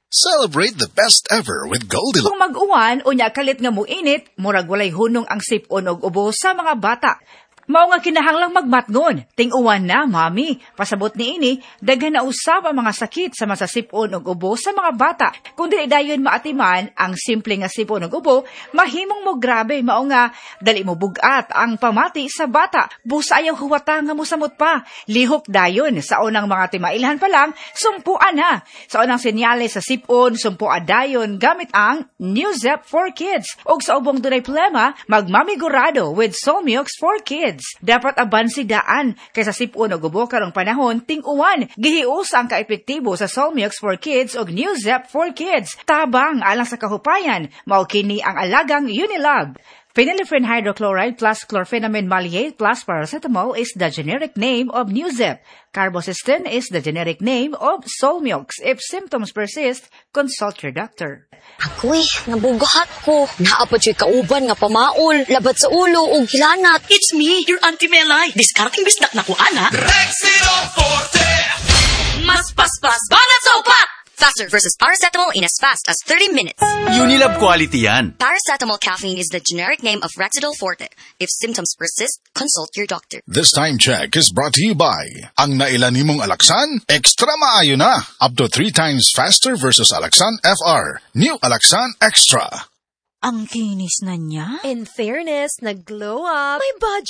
Celebrate the best ever with Goldilocks. Kung mag-uwan, unya kalit nga muinit, murag walay hunong ang sipon og ubo sa mga bata. Mao nga kinahanglang magmatngon, ting-uwan na, mami. Pasabot ni ini, daghan na usab ang mga sakit sa masasipon og ubo sa mga bata. Kung dili dayon maatiman ang simple nga sipon og ubo, mahimong mo grabe, mao nga dali mo bugat ang pamati sa bata. Busa ayaw huwata nga mosamot pa. Lihok dayon sa unang mga timailhan pa lang, sumpuan na. Sa unang senyales sa sipon, sumpuan dayon gamit ang Newzep for Kids. Og sa ubong dunay problema, magmamigurado with Solmiox for Kids. Dapat abansi daan kaysa sipon o gubo karong panahon ting-uwan. Gihius ang kaepektibo sa Solmiox for Kids og Newzep for Kids. Tabang alang sa kahupayan, mao kini ang alagang Unilab. Phenylephrine hydrochloride plus chlorpheniramine maleate plus paracetamol is the generic name of Newzep. Carbocisteine is the generic name of Solmiox. If symptoms persist, consult your doctor. Ako'y, nabugahat ko. Naapad siya kauban nga pamaol, labat sa ulo o hilanat. It's me, your Auntie Melay. Discarding bisdak na ko, ana. Rexidol Forte! Mas paspas, banat sa upat! Faster versus paracetamol in as fast as 30 minutes. Unilab quality yan. Paracetamol caffeine is the generic name of Rexidol Forte. If symptoms persist, consult your doctor. This time check is brought to you by ang nailan nimong Alaxan, extra maayo na. Up to 3 times faster versus Alaxan FR. New Alaxan Extra. Ang kinis na niya. In fairness, nag-glow up. May budget.